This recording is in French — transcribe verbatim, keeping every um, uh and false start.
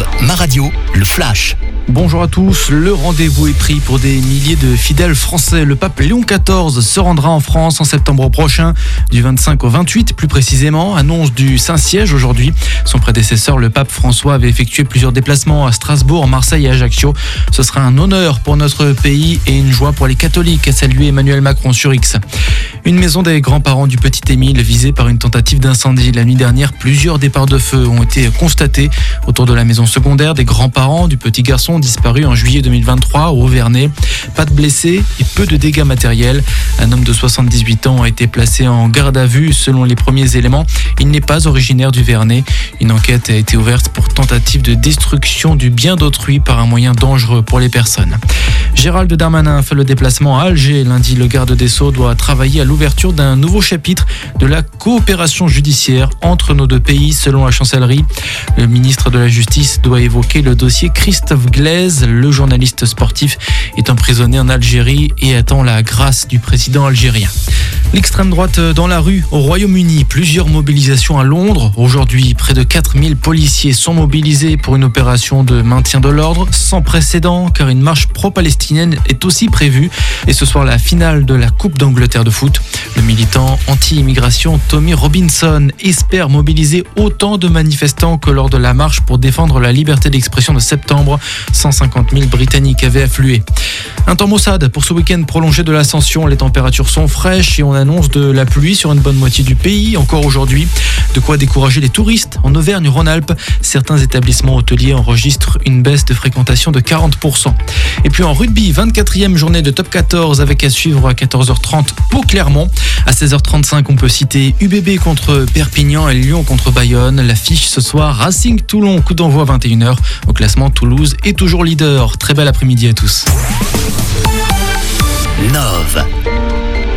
Live, ma radio, le Flash. Bonjour à tous, le rendez-vous est pris pour des milliers de fidèles français. Le pape Léon quatorze se rendra en France en septembre prochain, du vingt-cinq au vingt-huit plus précisément. Annonce du Saint-Siège aujourd'hui. Son prédécesseur, le pape François, avait effectué plusieurs déplacements à Strasbourg, Marseille et Ajaccio. Ce sera un honneur pour notre pays et une joie pour les catholiques, a salué Emmanuel Macron sur X. Une maison des grands-parents du petit Émile visée par une tentative d'incendie. La nuit dernière, plusieurs départs de feu ont été constatés autour de la maison secondaire des grands-parents du petit garçon disparu en juillet deux mille vingt-trois au Vernay. Pas de blessés et peu de dégâts matériels. Un homme de soixante-dix-huit ans a été placé en garde à vue selon les premiers éléments. Il n'est pas originaire du Vernay. Une enquête a été ouverte pour tentative de destruction du bien d'autrui par un moyen dangereux pour les personnes. Gérald Darmanin fait le déplacement à Alger. Lundi, le garde des Sceaux doit travailler à l'ouverture d'un nouveau chapitre de la coopération judiciaire entre nos deux pays, selon la chancellerie. Le ministre de la Justice doit évoquer le dossier Christophe Glaise. Le journaliste sportif est emprisonné en Algérie et attend la grâce du président algérien. L'extrême droite dans la rue au Royaume-Uni. Plusieurs mobilisations à Londres. Aujourd'hui, près de quatre mille policiers sont mobilisés pour une opération de maintien de l'ordre sans précédent, car une marche pro-palestinienne est aussi prévue. Et ce soir, la finale de la Coupe d'Angleterre de foot. Le militant anti-immigration Tommy Robinson espère mobiliser autant de manifestants que lors de la marche pour défendre la liberté d'expression de septembre. cent cinquante mille Britanniques avaient afflué. Un temps maussade pour ce week-end prolongé de l'Ascension. Les températures sont fraîches et on annonce de la pluie sur une bonne moitié du pays encore aujourd'hui. De quoi décourager les touristes en Auvergne-Rhône-Alpes. Certains établissements hôteliers enregistrent une baisse de fréquentation de quarante pour cent. Et puis en rugby, vingt-quatrième journée de top quatorze avec à suivre à quatorze heures trente Pau-Clermont. À seize heures trente-cinq, on peut citer U B B contre Perpignan et Lyon contre Bayonne. L'affiche ce soir, Racing-Toulon, coup d'envoi à vingt et une heures. Au classement, Toulouse est toujours leader. Très bel après-midi à tous.